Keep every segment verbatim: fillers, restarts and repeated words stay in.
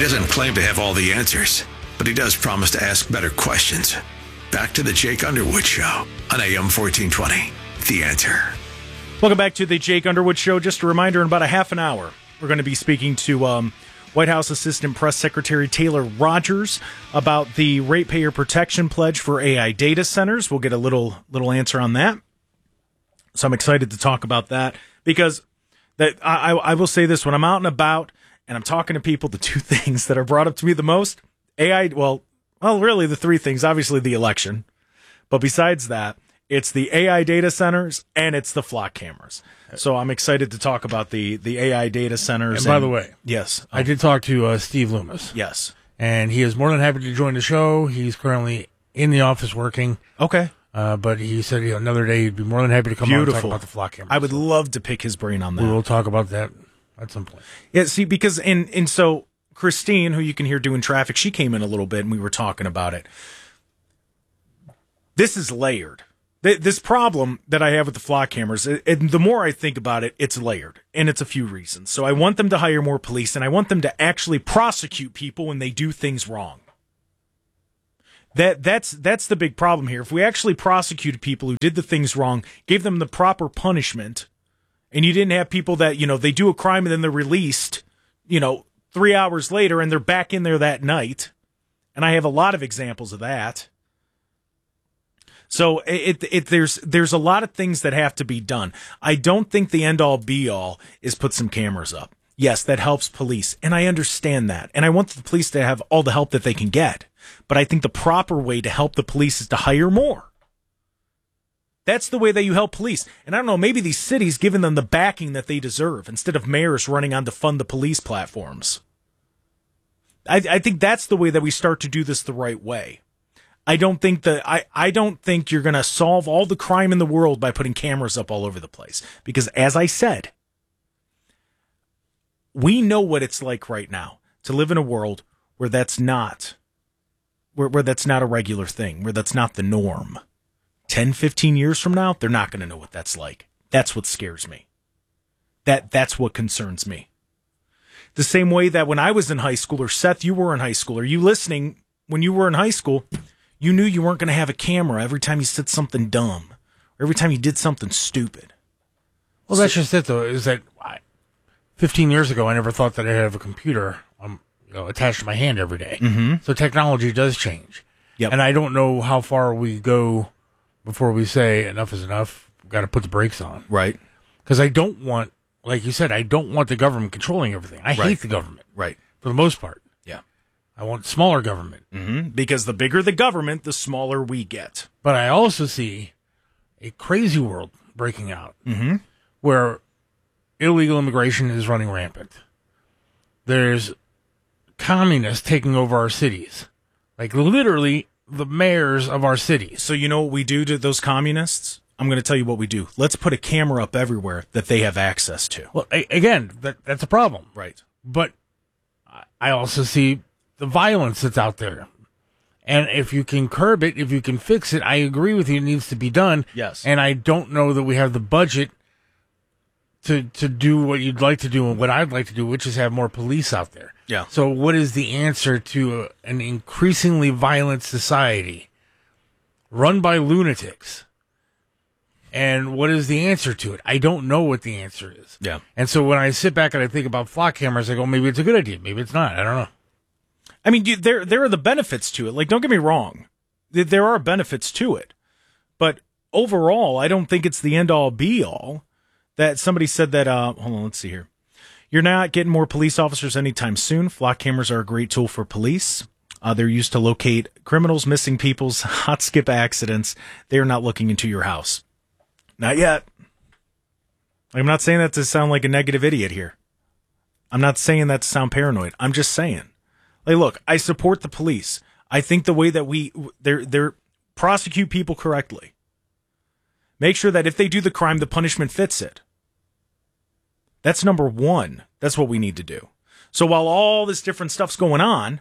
doesn't claim to have all the answers, but he does promise to ask better questions. Back to the Jake Underwood Show on A M fourteen twenty. The Answer. Welcome back to the Jake Underwood Show. Just a reminder, in about a half an hour, we're going to be speaking to um, White House Assistant Press Secretary Taylor Rogers about the ratepayer protection pledge for A I data centers. We'll get a little little answer on that. So I'm excited to talk about that because that I, I will say this, when I'm out and about and I'm talking to people, the two things that are brought up to me the most, A I, well, well, really the three things, obviously the election, but besides that, it's the A I data centers and it's the flock cameras. So I'm excited to talk about the, the A I data centers. And by and, the way, yes, I did talk to uh, Steve Loomis. Yes. And he is more than happy to join the show. He's currently in the office working. Okay. Uh, but he said, you know, another day he'd be more than happy to come Beautiful. on and talk about the flock cameras. I would love to pick his brain on that. We will talk about that at some point. Yeah, see, because, and, and so Christine, who you can hear doing traffic, she came in a little bit and we were talking about it. This is layered. This problem that I have with the flock cameras, and the more I think about it, it's layered, and it's a few reasons. So I want them to hire more police, and I want them to actually prosecute people when they do things wrong. That that's that's the big problem here. If we actually prosecuted people who did the things wrong, gave them the proper punishment, and you didn't have people that, you know, they do a crime and then they're released, you know, three hours later, and they're back in there that night, and I have a lot of examples of that. So it, it, there's there's a lot of things that have to be done. I don't think the end-all be-all is put some cameras up. Yes, that helps police, and I understand that. And I want the police to have all the help that they can get. But I think the proper way to help the police is to hire more. That's the way that you help police. And I don't know, maybe these cities giving them the backing that they deserve instead of mayors running on to fund the police platforms. I, I think that's the way that we start to do this the right way. I don't think that I, I don't think you're going to solve all the crime in the world by putting cameras up all over the place. Because as I said, we know what it's like right now to live in a world where that's not where, where that's not a regular thing, where that's not the norm. ten, fifteen years from now, they're not going to know what that's like. That's what scares me. That that's what concerns me. The same way that when I was in high school, or Seth, you were in high school, or you listening when you were in high school, you knew you weren't going to have a camera every time you said something dumb or every time you did something stupid. Well, so, that's just it, though, is that I, fifteen years ago, I never thought that I'd have a computer um, you know, attached to my hand every day. Mm-hmm. So technology does change. Yep. And I don't know how far we go before we say enough is enough. We've got to put the brakes on. Right. Because I don't want, like you said, I don't want the government controlling everything. I right. hate the government. Right. For the most part. I want smaller government. Mm-hmm. Because the bigger the government, the smaller we get. But I also see a crazy world breaking out mm-hmm. where illegal immigration is running rampant. There's communists taking over our cities. Like literally the mayors of our cities. So you know what we do to those communists? I'm going to tell you what we do. Let's put a camera up everywhere that they have access to. Well, a- again, that that's a problem. Right. But I also see the violence that's out there. And if you can curb it, if you can fix it, I agree with you, it needs to be done. Yes. And I don't know that we have the budget to to do what you'd like to do and what I'd like to do, which is have more police out there. Yeah. So what is the answer to a, an increasingly violent society run by lunatics? And what is the answer to it? I don't know what the answer is. Yeah. And so when I sit back and I think about flock cameras, I go, maybe it's a good idea. Maybe it's not. I don't know. I mean, there there are the benefits to it. Like, don't get me wrong. There are benefits to it. But overall, I don't think it's the end-all, be-all. That somebody said that, uh, hold on, let's see here. You're not getting more police officers anytime soon. Flock cameras are a great tool for police. Uh, they're used to locate criminals, missing peoples, hot skip accidents. They are not looking into your house. Not yet. I'm not saying that to sound like a negative idiot here. I'm not saying that to sound paranoid. I'm just saying. Like, look, I support the police. I think the way that we they're they're prosecute people correctly. Make sure that if they do the crime, the punishment fits it. That's number one. That's what we need to do. So while all this different stuff's going on,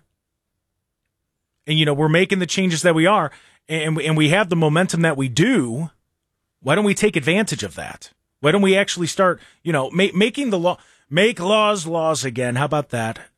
and you know we're making the changes that we are, and and we have the momentum that we do, why don't we take advantage of that? Why don't we actually start, you know, ma- making the law, make laws laws again? How about that?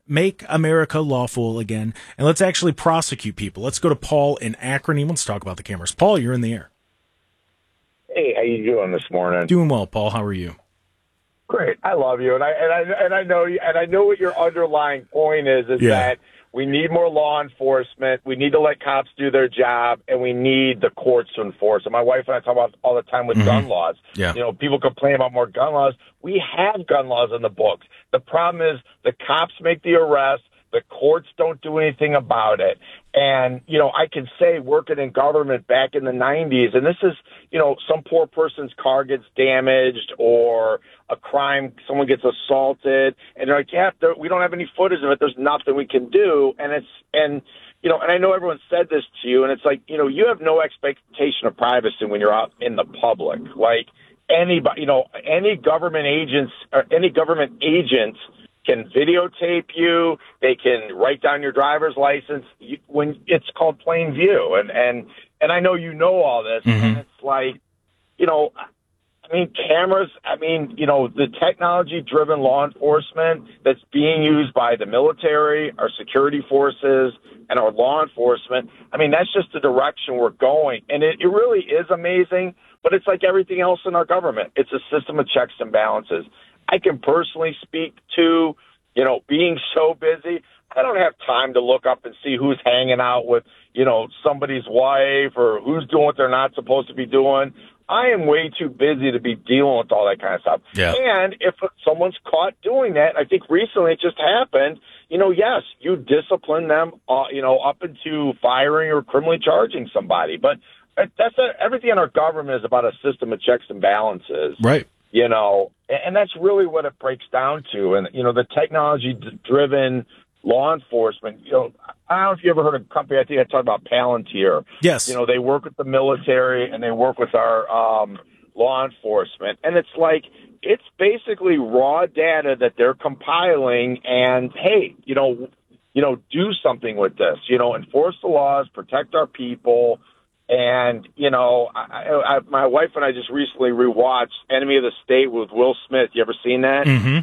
Make America lawful again, and let's actually prosecute people. Let's go to Paul in Akron. He wants to talk about the cameras. Paul, you're in the air. Hey, how you doing this morning? Doing well, Paul. How are you? Great. I love you, and I and I and I know you, and I know what your underlying point is. Is Yeah. that we need more law enforcement. We need to let cops do their job, and we need the courts to enforce it. My wife and I talk about all the time with Mm-hmm. gun laws. Yeah. You know, people complain about more gun laws. We have gun laws in the books. The problem is the cops make the arrest. The courts don't do anything about it. And, you know, I can say working in government back in the nineties, and this is, you know, some poor person's car gets damaged or a crime, someone gets assaulted, and they're like, yeah, there, we don't have any footage of it. There's nothing we can do. And it's, and, you know, and I know everyone said this to you, and it's like, you know, you have no expectation of privacy when you're out in the public. Like anybody, you know, any government agents or any government agents can videotape you. They can write down your driver's license you, when it's called plain view. And, and, and I know you know all this. Mm-hmm. And it's like, you know, I mean, cameras, I mean, you know, the technology-driven law enforcement that's being used by the military, our security forces, and our law enforcement, I mean, that's just the direction we're going. And it, it really is amazing, but it's like everything else in our government. It's a system of checks and balances. I can personally speak to, you know, being so busy, I don't have time to look up and see who's hanging out with, you know, somebody's wife or who's doing what they're not supposed to be doing. I am way too busy to be dealing with all that kind of stuff. Yeah. And if someone's caught doing that, I think recently it just happened, you know, yes, you discipline them, uh, you know, up into firing or criminally charging somebody. But that's a, everything in our government is about a system of checks and balances. Right. You know, and that's really what it breaks down to. And, you know, the technology-driven law enforcement, you know, I don't know if you ever heard of a company, I think I talked about Palantir. Yes. You know, they work with the military and they work with our um, law enforcement. And it's like, it's basically raw data that they're compiling and, hey, you know, you know, do something with this, you know, enforce the laws, protect our people. And, you know, I, I, my wife and I just recently rewatched Enemy of the State with Will Smith. You ever seen that? Mm-hmm.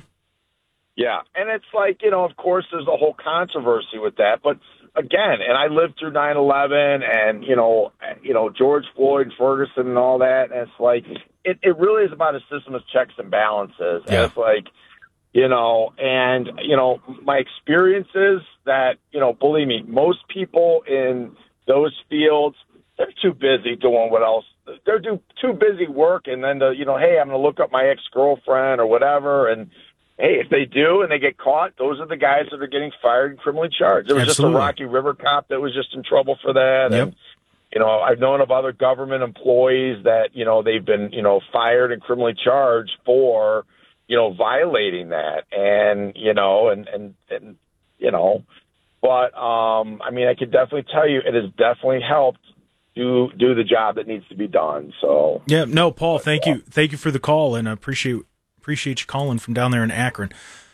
Yeah. And it's like, you know, of course, there's a whole controversy with that. But again, and I lived through nine eleven and, you know, you know, George Floyd, Ferguson and all that. And it's like, it, it really is about a system of checks and balances. Yeah. And it's like, you know, and, you know, my experience is that, you know, believe me, most people in those fields, they're too busy doing what else. They're do, too busy working. And then, to, you know, hey, I'm going to look up my ex-girlfriend or whatever. And, hey, if they do and they get caught, those are the guys that are getting fired and criminally charged. There was Absolutely. just a Rocky River cop that was just in trouble for that. Yep. And, you know, I've known of other government employees that, you know, they've been, you know, fired and criminally charged for, you know, violating that. And, you know, and, and, and you know, but, um, I mean, I could definitely tell you it has definitely helped do do the job that needs to be done. So yeah, no, Paul, thank you, thank you for the call, and I appreciate appreciate you calling from down there in Akron.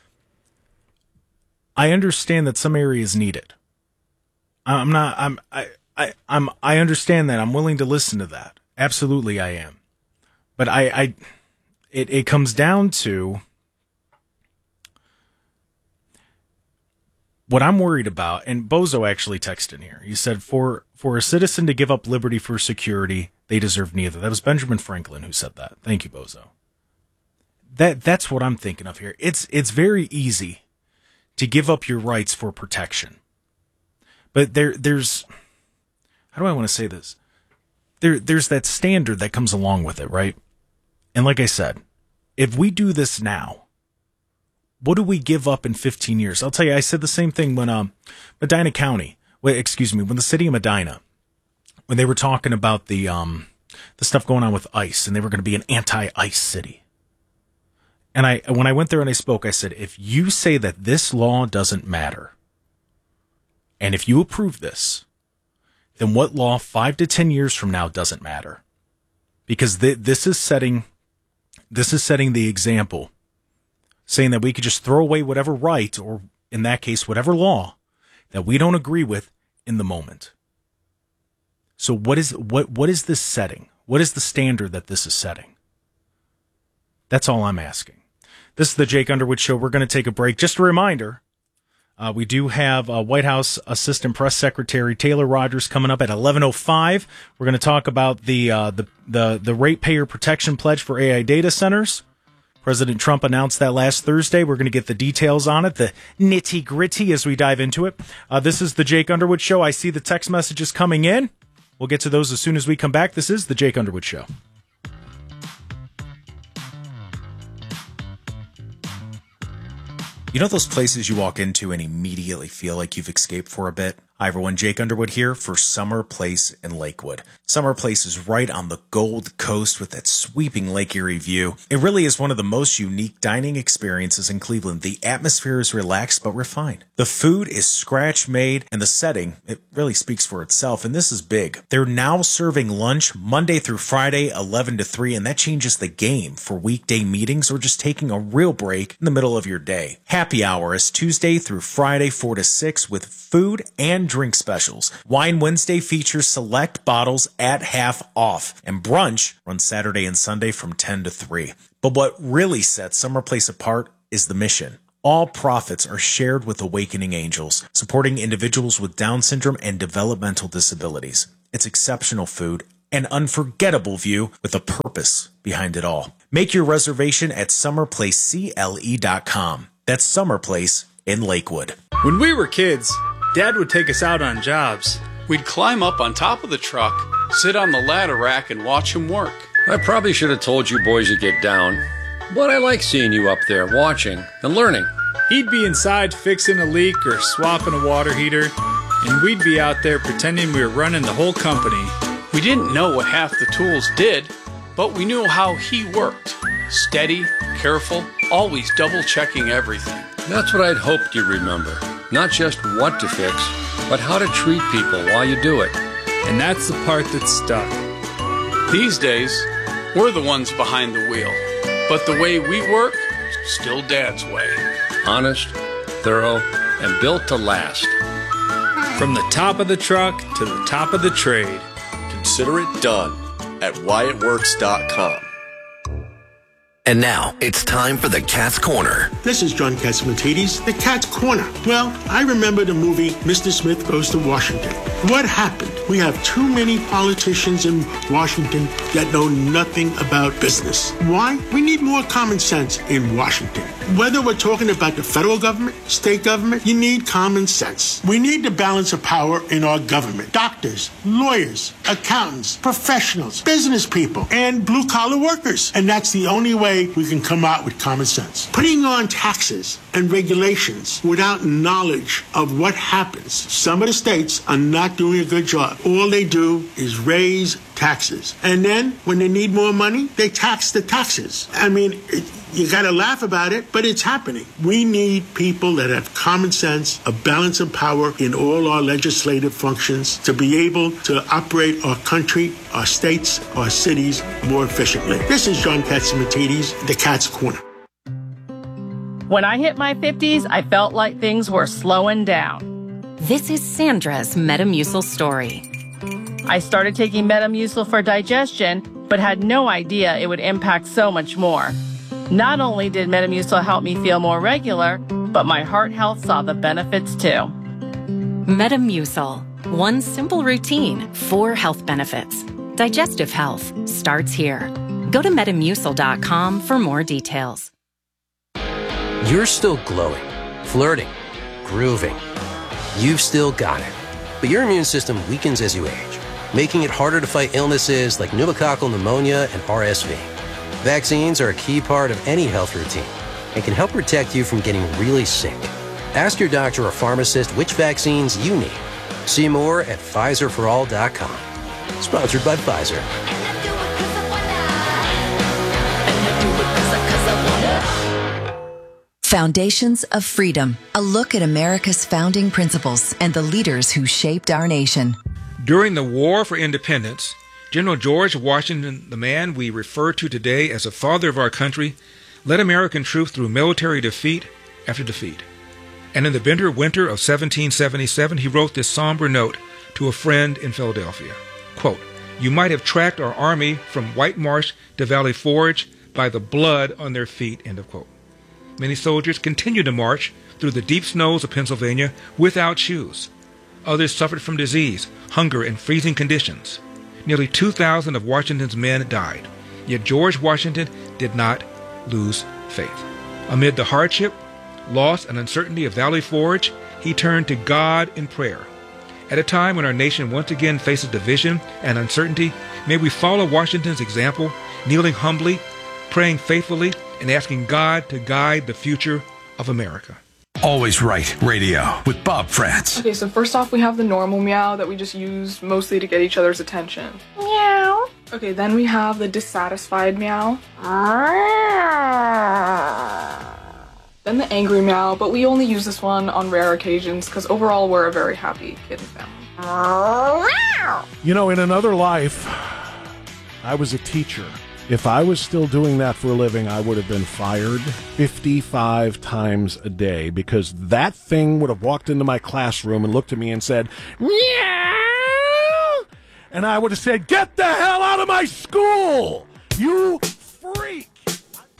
I understand that some areas need it. I'm not. I'm. I. I. I'm. I understand that. I'm willing to listen to that. Absolutely, I am. But I. I. It. It comes down to what I'm worried about, and Bozo actually texted in here. He said, for, for a citizen to give up liberty for security, they deserve neither. That was Benjamin Franklin who said that. Thank you, Bozo. That That's what I'm thinking of here. It's it's very easy to give up your rights for protection. But there there's, how do I want to say this? There There's that standard that comes along with it, right? And like I said, if we do this now, what do we give up in fifteen years? I'll tell you, I said the same thing when um, Medina County, wait, excuse me, when the city of Medina, when they were talking about the um, the stuff going on with ICE, and they were going to be an anti-ICE city. And I, when I went there and I spoke, I said, if you say that this law doesn't matter, and if you approve this, then what law five to ten years from now doesn't matter? Because th- this is setting, this is setting the example, saying that we could just throw away whatever right, or in that case, whatever law that we don't agree with in the moment. So what is, what, what is this setting? What is the standard that this is setting? That's all I'm asking. This is the Jake Underwood Show. We're going to take a break. Just a reminder, Uh, we do have uh, White House Assistant Press Secretary Taylor Rogers coming up at eleven oh five. We're going to talk about the, uh, the the the ratepayer protection pledge for A I data centers. President Trump announced that last Thursday. We're going to get the details on it, the nitty-gritty as we dive into it. Uh, this is the Jake Underwood Show. I see the text messages coming in. We'll get to those as soon as we come back. This is the Jake Underwood Show. You know those places you walk into and immediately feel like you've escaped for a bit? Hi everyone, Jake Underwood here for Summer Place in Lakewood. Summer Place is right on the Gold Coast with that sweeping Lake Erie view. It really is one of the most unique dining experiences in Cleveland. The atmosphere is relaxed but refined. The food is scratch made and the setting, it really speaks for itself, and this is big. They're now serving lunch Monday through Friday, eleven to three, and that changes the game for weekday meetings or just taking a real break in the middle of your day. Happy hour is Tuesday through Friday, four to six with food and drink specials. Wine Wednesday features select bottles at half off, and brunch runs Saturday and Sunday from ten to three. But what really sets Summer Place apart is the mission. All profits are shared with Awakening Angels, supporting individuals with Down syndrome and developmental disabilities. It's exceptional food, an unforgettable view with a purpose behind it all. Make your reservation at summer place c l e dot com. That's Summer Place in Lakewood. When we were kids, Dad would take us out on jobs. We'd climb up on top of the truck, sit on the ladder rack, and watch him work. I probably should have told you boys to get down, but I like seeing you up there watching and learning. He'd be inside fixing a leak or swapping a water heater, and we'd be out there pretending we were running the whole company. We didn't know what half the tools did, but we knew how he worked. Steady, careful, always double-checking everything. That's what I'd hoped you'd remember. Not just what to fix, but how to treat people while you do it. And that's the part that stuck. These days, we're the ones behind the wheel. But the way we work, still Dad's way. Honest, thorough, and built to last. From the top of the truck to the top of the trade. Consider it done at Wyatt Works dot com. And now, it's time for the Cat's Corner. This is John Catsimatidis, the Cat's Corner. Well, I remember the movie Mister Smith Goes to Washington. What happened? We have too many politicians in Washington that know nothing about business. Why? We need more common sense in Washington. Whether we're talking about the federal government, state government, you need common sense. We need the balance of power in our government. Doctors, lawyers, accountants, professionals, business people, and blue-collar workers. And that's the only way we can come out with common sense. Putting on taxes and regulations without knowledge of what happens. Some of the states are not doing a good job. All they do is raise taxes. And then when they need more money, they tax the taxes. I mean, it, you got to laugh about it, but it's happening. We need people that have common sense, a balance of power in all our legislative functions to be able to operate our country, our states, our cities more efficiently. This is John Catsimatidis, the Cat's Corner. When I hit my fifties, I felt like things were slowing down. This is Sandra's Metamucil story. I started taking Metamucil for digestion, but had no idea it would impact so much more. Not only did Metamucil help me feel more regular, but my heart health saw the benefits too. Metamucil. One simple routine, four health benefits. Digestive health starts here. Go to metamucil dot com for more details. You're still glowing, flirting, grooving. You've still got it. But your immune system weakens as you age, making it harder to fight illnesses like pneumococcal pneumonia and R S V. Vaccines are a key part of any health routine and can help protect you from getting really sick. Ask your doctor or pharmacist which vaccines you need. See more at Pfizer for all dot com. Sponsored by Pfizer. Foundations of Freedom, a look at America's founding principles and the leaders who shaped our nation. During the War for Independence, General George Washington, the man we refer to today as the father of our country, led American troops through military defeat after defeat. And in the bitter winter of seventeen seventy-seven, he wrote this somber note to a friend in Philadelphia. Quote, "You might have tracked our army from White Marsh to Valley Forge by the blood on their feet," end of quote. Many soldiers continued to march through the deep snows of Pennsylvania without shoes. Others suffered from disease, hunger, and freezing conditions. Nearly two thousand of Washington's men died, yet George Washington did not lose faith. Amid the hardship, loss, and uncertainty of Valley Forge, he turned to God in prayer. At a time when our nation once again faces division and uncertainty, may we follow Washington's example, kneeling humbly, praying faithfully, and asking God to guide the future of America. Always Right Radio with Bob Frantz. Okay, so first off, we have the normal meow that we just use mostly to get each other's attention. Meow. Okay, then we have the dissatisfied meow. Then the angry meow, but we only use this one on rare occasions because overall we're a very happy kitten family. You know, in another life, I was a teacher. If I was still doing that for a living, I would have been fired fifty-five times a day because that thing would have walked into my classroom and looked at me and said, meow! And I would have said, get the hell out of my school! You